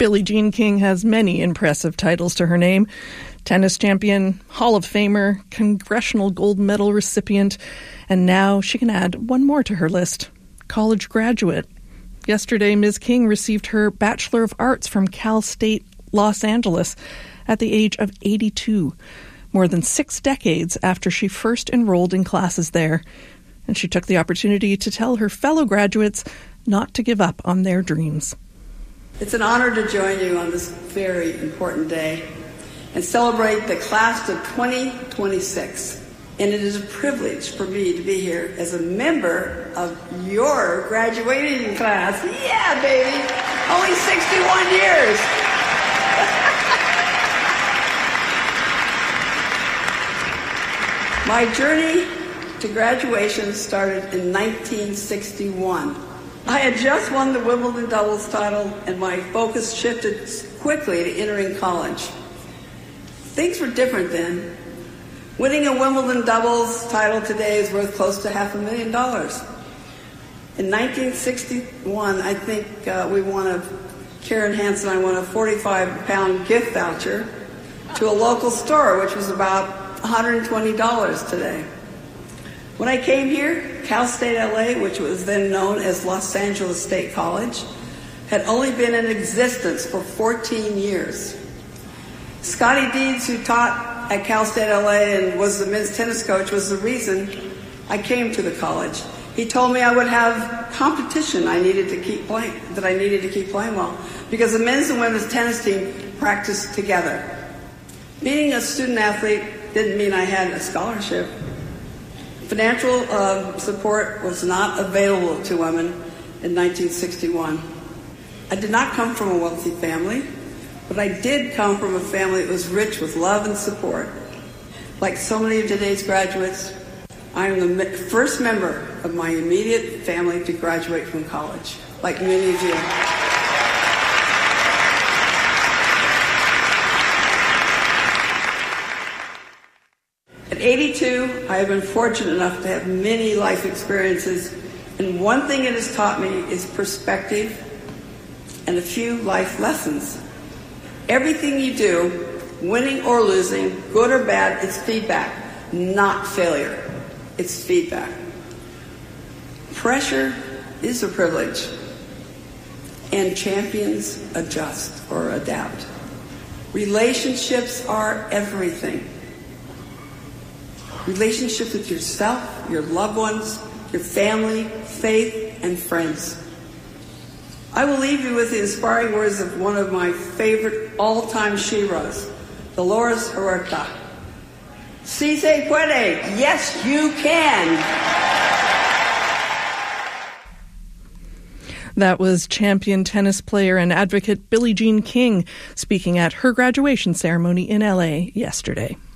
Billie Jean King has many impressive titles to her name. Tennis champion, Hall of Famer, Congressional Gold Medal recipient, and now she can add one more to her list, college graduate. Yesterday, Ms. King received her Bachelor of Arts from Cal State Los Angeles at the age of 82, more than 6 decades after she first enrolled in classes there. And she took the opportunity to tell her fellow graduates not to give up on their dreams. It's an honor to join you on this very important day and celebrate the class of 2026. And it is a privilege for me to be here as a member of your graduating class. Yeah, baby! Only 61 years! My journey to graduation started in 1961. I had just won the Wimbledon doubles title, and my focus shifted quickly to entering college. Things were different then. Winning a Wimbledon doubles title today is worth close to $500,000. In 1961, I think Karen Hansen and I won a 45-pound gift voucher to a local store, which was about $120 today. When I came here, Cal State LA, which was then known as Los Angeles State College, had only been in existence for 14 years. Scotty Deeds, who taught at Cal State LA and was the men's tennis coach, was the reason I came to the college. He told me I would have competition I needed to keep playing well, because the men's and women's tennis team practiced together. Being a student athlete didn't mean I had a scholarship. Financial support was not available to women in 1961. I did not come from a wealthy family, but I did come from a family that was rich with love and support. Like so many of today's graduates, I am the first member of my immediate family to graduate from college, like many of you. At 82, I have been fortunate enough to have many life experiences, and one thing it has taught me is perspective and a few life lessons. Everything you do, winning or losing, good or bad, it's feedback, not failure. It's feedback. Pressure is a privilege, and champions adjust or adapt. Relationships are everything. Relationships with yourself, your loved ones, your family, faith, and friends. I will leave you with the inspiring words of one of my favorite all-time sheroes, Dolores Huerta. Si se puede. Yes, you can. That was champion tennis player and advocate Billie Jean King speaking at her graduation ceremony in LA yesterday.